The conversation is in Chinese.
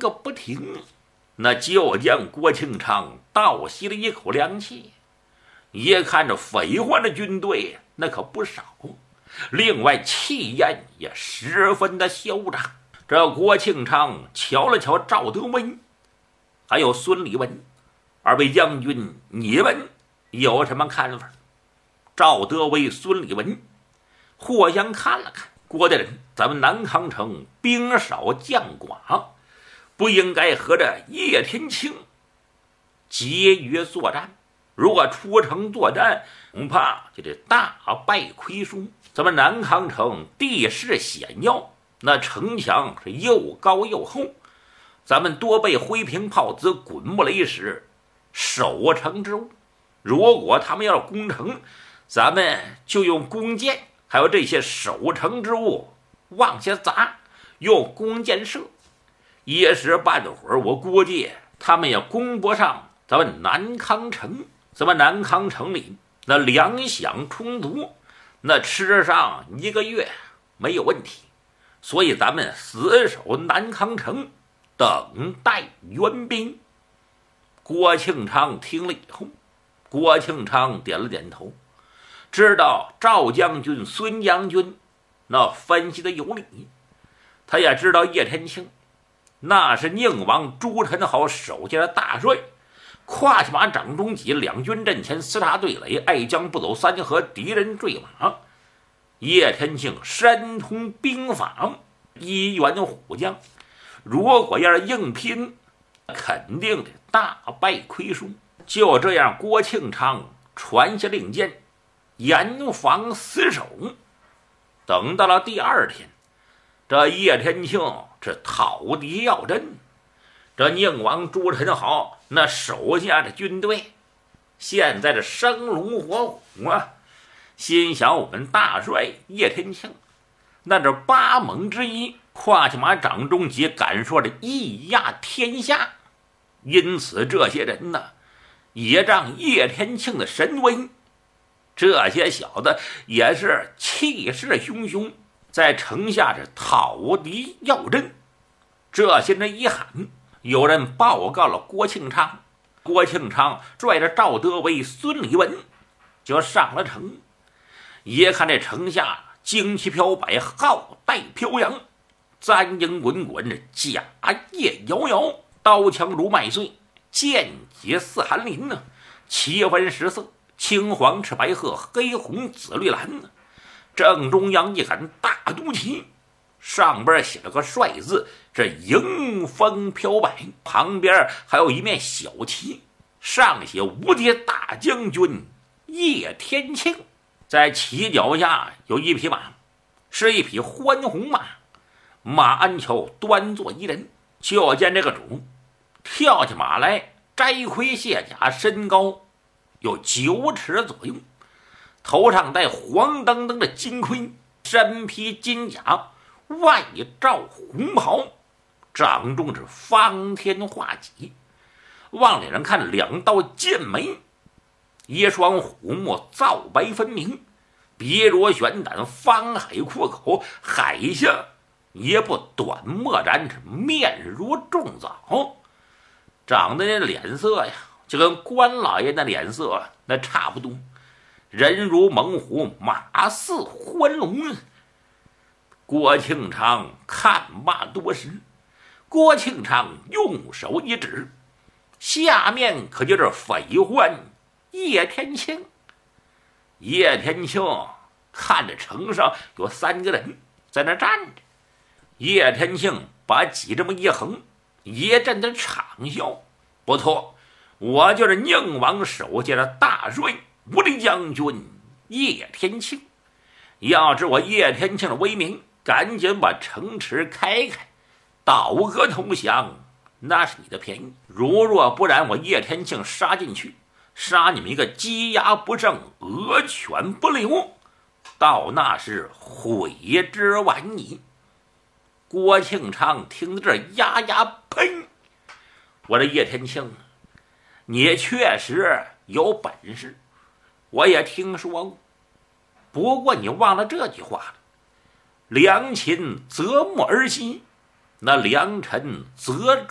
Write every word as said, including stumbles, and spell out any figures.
个不停。那就将郭庆昌倒吸了一口凉气，也看着匪患的军队那可不少，另外气焰也十分的嚣张。这郭庆昌瞧了瞧赵德威还有孙立文，二位将军，你们有什么看法？赵德威、孙立文互相看了看，郭大人，咱们南康城兵少将寡，不应该和这叶天庆结约作战，如果出城作战，恐怕就得大败亏输。咱们南康城地势险要，那城墙是又高又厚，咱们多被灰瓶炮子、滚木雷石守城之物。如果他们要攻城，咱们就用弓箭还有这些守城之物往下砸，用弓箭射，一时半会儿我估计他们也攻不上咱们南康城。咱们南康城里那粮饷充足，那吃上一个月没有问题，所以咱们死守南康城，等待援兵。郭庆昌听了以后，郭庆昌点了点头，知道赵将军、孙将军那分析的有理，他也知道叶天庆那是宁王朱宸濠手下的大帅，跨骑马掌中戟，两军阵前厮杀对垒，爱将不走三河，敌人坠马。叶天庆深通兵法，一员虎将，如果要是硬拼，肯定得大败亏输。就这样，郭庆昌传下令箭，严防死守。等到了第二天，这叶天庆这讨敌要阵，这宁王朱宸濠那手下的军队现在这生龙活虎啊，心想我们大帅叶天庆那这八猛之一，跨骑马掌中戟，敢说这义压天下。因此这些人呢也仗叶天庆的神威，这些小子也是气势汹汹，在城下这讨敌要阵。这些人一喊，有人报告了郭庆昌，郭庆昌率着赵德威、孙立文就上了城。也看这城下旌旗飘摆，号带飘扬，簪缨滚滚，甲叶摇摇，刀枪如麦穗，剑戟似寒林呢，七分十色，青黄赤白褐，黑红紫绿蓝呢。正中央一杆大都旗，上边写了个帅字，这迎风飘摆，旁边还有一面小旗，上写无敌大将军叶天庆。在旗脚下有一匹马，是一匹欢红马，马鞍桥端坐一人。就见这个主跳起马来，摘盔卸甲，身高有九尺左右，头上戴黄澄澄的金盔，身披金甲，外罩红袍，掌中是方天画戟，往脸上看两道剑眉，一双虎目皂白分明，鼻若悬胆，方海阔口，海下也不短墨然，面如重枣，长得那脸色呀就跟关老爷的脸色那差不多，人如猛虎，马似欢龙。郭庆昌看罢多时，郭庆昌用手一指，下面可就是匪患叶天庆。叶天庆看着城上有三个人在那站着，叶天庆把戟这么一横，一阵的长啸，不错，我就是宁王手下的大帅无敌将军叶天庆。要知我叶天庆的威名，赶紧把城池开开，倒戈投降，那是你的便宜。如若不然，我叶天庆杀进去，杀你们一个鸡鸭不剩，鹅犬不留，到那是悔之晚矣。郭庆昌听到这呀呀喷，我这叶天庆，你确实有本事，我也听说过，不过你忘了这句话了，良禽择木而栖，那良辰择